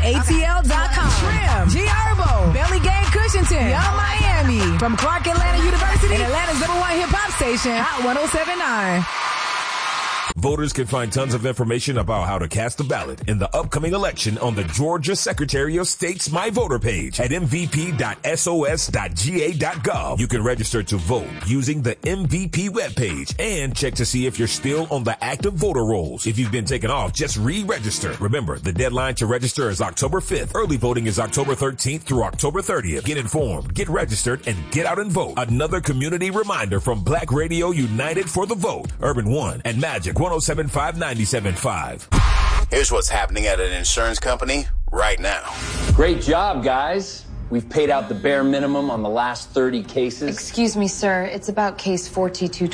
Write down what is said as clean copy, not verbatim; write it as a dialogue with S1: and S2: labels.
S1: ATL.com. Trim, G Herbo, Belly Game Cushington, Young Miami. From Clark Atlanta University and Atlanta's #1 hip-hop station, Hot 107.9.
S2: Voters can find tons of information about how to cast a ballot in the upcoming election on the Georgia Secretary of State's My Voter page at mvp.sos.ga.gov. You can register to vote using the MVP webpage and check to see if you're still on the active voter rolls. If you've been taken off, just re-register. Remember, the deadline to register is October 5th. Early voting is October 13th through October 30th. Get informed, get registered, and get out and vote. Another community reminder from Black Radio United for the Vote, Urban One, and Magic 107.5 97.5.
S3: Here's what's happening at an insurance company right now.
S4: Great job, guys. We've paid out the bare minimum on the last 30 cases.
S5: Excuse me, sir. It's about case 42.